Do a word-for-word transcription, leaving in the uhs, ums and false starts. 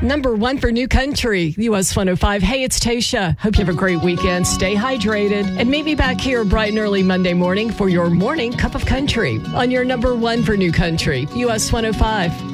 Number one for New Country, U S one oh five. Hey, it's Tasha. Hope you have a great weekend. Stay hydrated. And maybe back here bright and early Monday morning for your morning cup of country on your number one for New Country, U S one oh five.